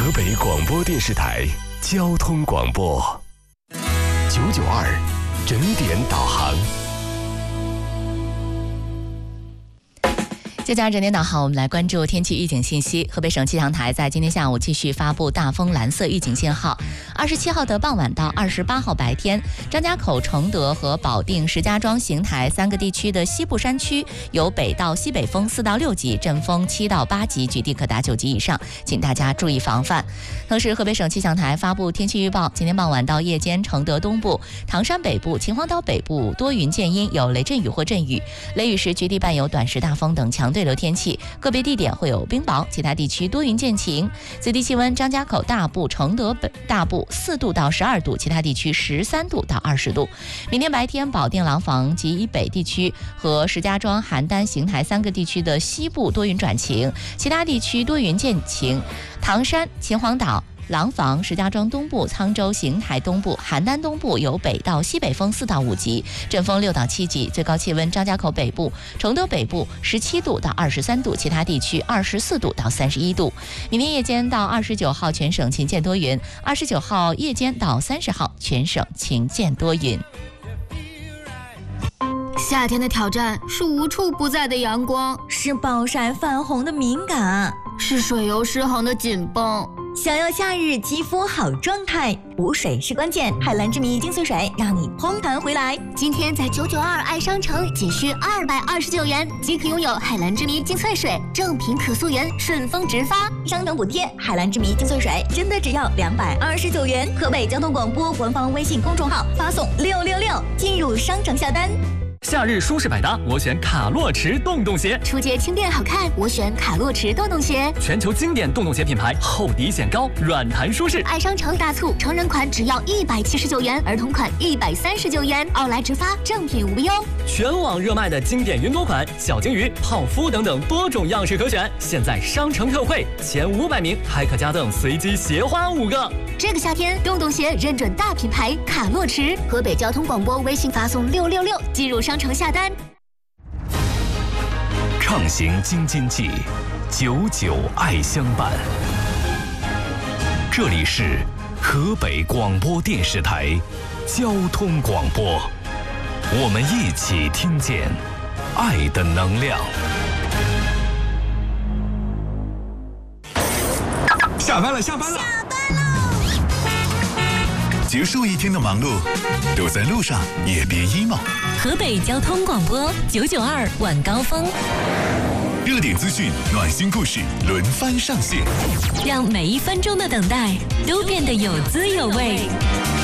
河北广播电视台交通广播992整点导航。 992整点导航，我们来关注天气预警信息。河北省气象台在今天下午继续发布大风蓝色预警信号。27号的傍晚到28号白天，张家口、承德和保定、石家庄、邢台3个地区的西部山区有北到西北风4到6级，阵风7到8级，局地可达9级以上，请大家注意防范。同时，河北省气象台发布天气预报，今天傍晚到夜间，承德东部、唐山北部、秦皇岛北部多云见阴，有雷阵雨或阵雨，雷雨时局地伴有短时大风等强对流天气，个别地点会有冰雹，其他地区多云见晴。最低气温，张家口大部、承德大部4度到12度，其他地区13度到20度。明天白天，保定、廊坊及以北地区和石家庄、邯郸、邢台3个地区的西部多云转晴，其他地区多云见晴。唐山、秦皇岛、廊坊、石家庄东部、沧州、邢台东部、邯郸东部有北到西北风4到5级，阵风6到7级。最高气温，张家口北部、承德北部17度到23度，其他地区24度到31度。明天夜间到29号全省晴间多云，29号夜间到30号全省晴间多云。 夏天的挑战是无处不在的阳光， 是暴晒泛红的敏感， 是水油失衡的紧绷。 想要夏日肌肤好状态，补水是关键。海蓝之谜精粹水让你嘭弹回来。 今天在992爱商城仅需229元即可拥有海蓝之谜精粹水，正品可溯源，顺丰直发， 商城补贴。海蓝之谜精粹水真的只要229元。河北交通广播官方微信公众号发送666进入商城下单。 夏日舒适百搭，我选卡洛驰洞洞鞋。 初阶轻便好看，我选卡洛驰洞洞鞋。 全球经典洞洞鞋品牌，厚底显高，软弹舒适。 爱商城大促，成人款只要179元，儿童款139元，奥莱直发，正品无忧。 全网热卖的经典云朵款，小金鱼、泡芙等等多种样式可选。现在商城特惠，前500名还可加赠随机鞋花5个。 这个夏天，洞洞鞋认准大品牌卡洛驰。河北交通广播微信发送666进入商城下单。 畅行京津冀，99爱相伴。这里是河北广播电视台交通广播，我们一起听见爱的能量。 下班了！结束一天的忙碌，都在路上也别 emo。 河北交通广播992晚高峰， 热点资讯、暖心故事轮番上线， 让每1分钟的等待都变得有滋有味。